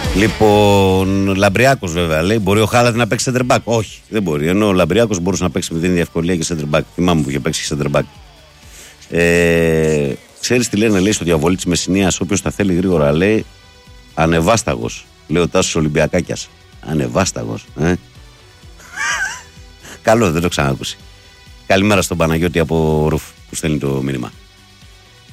Λοιπόν, Λαμπριάκος βέβαια λέει: μπορεί ο Χάλαντ να παίξει center back? Όχι, δεν μπορεί. Ενώ ο Λαμπριάκος μπορούσε να παίξει με την ίδια ευκολία και center back. Θυμάμαι που είχε παίξει center back. Ξέρεις τι λένε, λέει, στο διαβολή της Μεσσηνίας? Όποιος τα θέλει γρήγορα, λέει, ανεβάσταγος. Λέει ο Τάσος Ολυμπιακάκιας. Ανεβάσταγος. Καλό, δεν το ξανάκουσει. Καλημέρα στον Παναγιώτη από Ρουφ που στέλνει το μήνυμα.